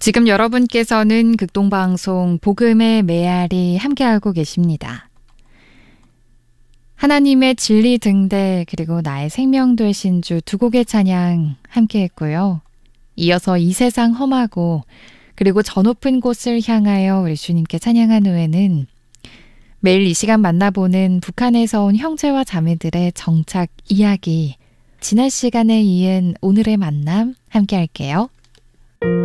지금 여러분께서는 극동방송 복음의 메아리 함께하고 계십니다. 하나님의 진리 등대 그리고 나의 생명 되신 주 두 곡의 찬양 함께했고요. 이어서 이 세상 험하고 그리고 저 높은 곳을 향하여 우리 주님께 찬양한 후에는 매일 이 시간 만나보는 북한에서 온 형제와 자매들의 정착 이야기, 지난 시간에 이은 오늘의 만남 함께 할게요.